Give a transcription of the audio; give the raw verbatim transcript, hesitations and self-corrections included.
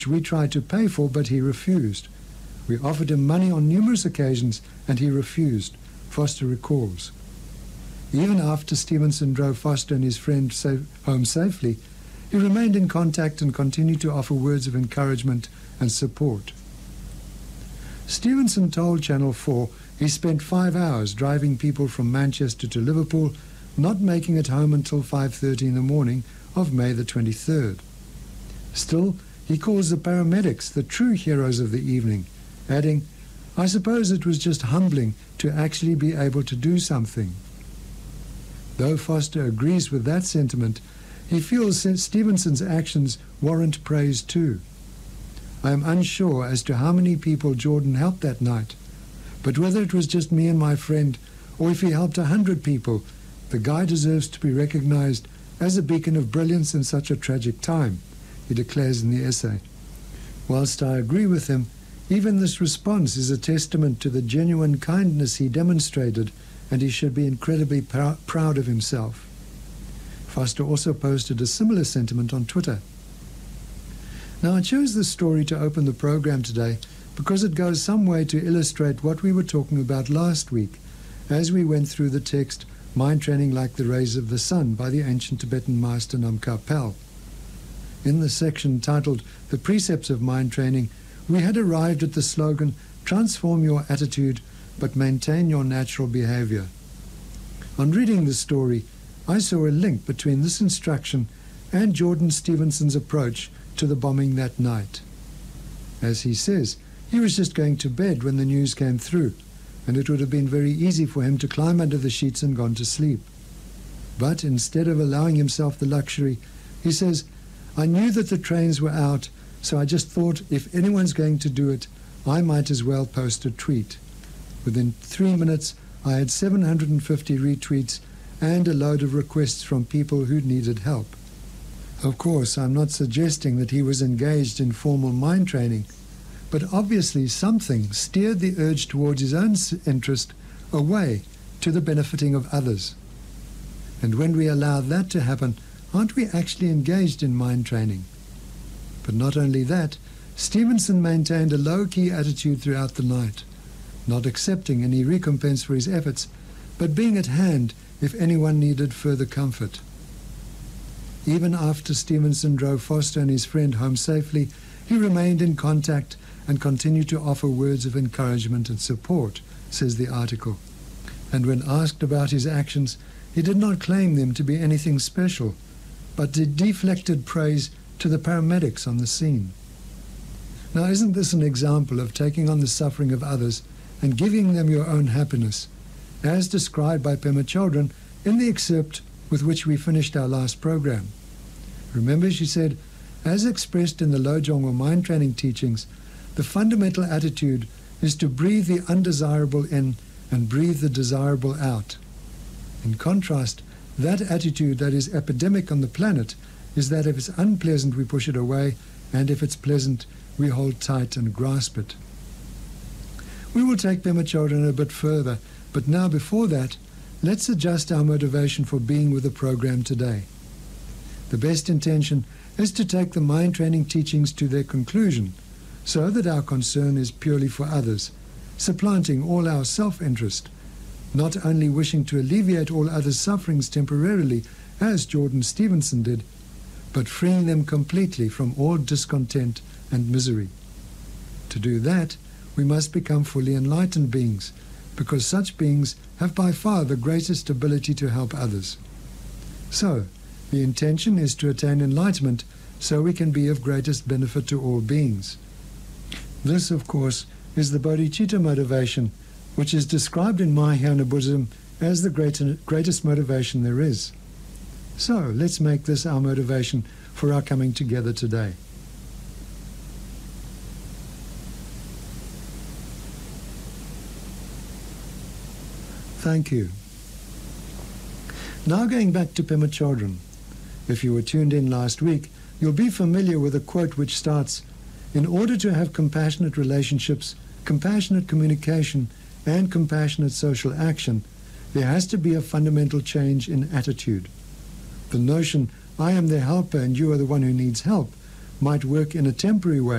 we tried to pay for, but he refused. We offered him money on numerous occasions, and he refused, Foster recalls. Even after Stevenson drove Foster and his friend home safely, he remained in contact and continued to offer words of encouragement and support. Stevenson told Channel four he spent five hours driving people from Manchester to Liverpool, not making it home until five thirty in the morning of May the twenty-third. Still, he calls the paramedics the true heroes of the evening, adding, "I suppose it was just humbling to actually be able to do something." Though Foster agrees with that sentiment, he feels that Stevenson's actions warrant praise too. "I am unsure as to how many people Jordan helped that night, but whether it was just me and my friend, or if he helped a hundred people, the guy deserves to be recognized as a beacon of brilliance in such a tragic time," he declares in the essay. Whilst I agree with him, even this response is a testament to the genuine kindness he demonstrated, and he should be incredibly pr- proud of himself. Foster also posted a similar sentiment on Twitter. Now, I chose this story to open the program today because it goes some way to illustrate what we were talking about last week as we went through the text Mind Training Like the Rays of the Sun by the ancient Tibetan master Namkha Pel. In the section titled The Precepts of Mind Training, we had arrived at the slogan, "Transform your attitude, but maintain your natural behavior." On reading the story, I saw a link between this instruction and Jordan Stevenson's approach to the bombing that night. As he says, he was just going to bed when the news came through, and it would have been very easy for him to climb under the sheets and gone to sleep. But instead of allowing himself the luxury, he says, "I knew that the trains were out, so I just thought if anyone's going to do it, I might as well post a tweet. Within three minutes, I had seven hundred fifty retweets and a load of requests from people who needed help." Of course, I'm not suggesting that he was engaged in formal mind training, but obviously something steered the urge towards his own interest away to the benefiting of others. And when we allow that to happen, aren't we actually engaged in mind training? But not only that, Stevenson maintained a low-key attitude throughout the night, not accepting any recompense for his efforts, but being at hand if anyone needed further comfort. Even after Stevenson drove Foster and his friend home safely, he remained in contact and continued to offer words of encouragement and support, says the article. And when asked about his actions, he did not claim them to be anything special, but deflected praise to the paramedics on the scene. Now, isn't this an example of taking on the suffering of others and giving them your own happiness, as described by Pema Chodron in the excerpt with which we finished our last program? Remember, she said, as expressed in the Lojong or mind training teachings, the fundamental attitude is to breathe the undesirable in and breathe the desirable out. In contrast, that attitude that is epidemic on the planet is that if it's unpleasant, we push it away, and if it's pleasant, we hold tight and grasp it. We will take Pema Chodron a bit further, but now before that, let's adjust our motivation for being with the program today. The best intention is to take the mind training teachings to their conclusion, so that our concern is purely for others, supplanting all our self-interest, not only wishing to alleviate all others' sufferings temporarily, as Jordan Stevenson did, but freeing them completely from all discontent and misery. To do that, we must become fully enlightened beings, because such beings have by far the greatest ability to help others. So, the intention is to attain enlightenment so we can be of greatest benefit to all beings. This, of course, is the bodhicitta motivation, which is described in Mahayana Buddhism as the great, greatest motivation there is. So, let's make this our motivation for our coming together today. Thank you. Now going back to Pema Chodron. If you were tuned in last week, you'll be familiar with a quote which starts, "In order to have compassionate relationships, compassionate communication, and compassionate social action, there has to be a fundamental change in attitude. The notion, I am the helper and you are the one who needs help, might work in a temporary way